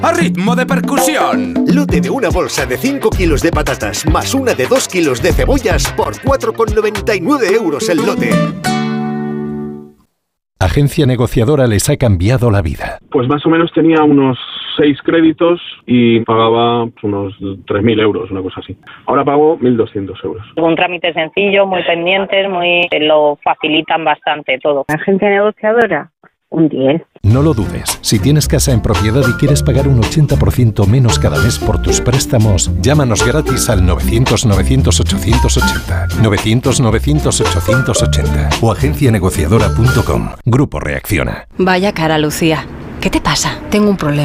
¡A ritmo de percusión! Lote de una bolsa de 5 kilos de patatas más una de 2 kilos de cebollas por 4,99 euros el lote. Agencia Negociadora les ha cambiado la vida. Pues más o menos tenía unos 6 créditos y pagaba unos 3.000 euros, una cosa así. Ahora pago 1.200 euros. Un trámite sencillo, muy pendientes, lo facilitan bastante todo. Agencia Negociadora, un 10. No lo dudes. Si tienes casa en propiedad y quieres pagar un 80% menos cada mes por tus préstamos, llámanos gratis al 900-900-880, 900-900-880 o agencianegociadora.com. Grupo Reacciona. Vaya cara, Lucía. ¿Qué te pasa? Tengo un problema.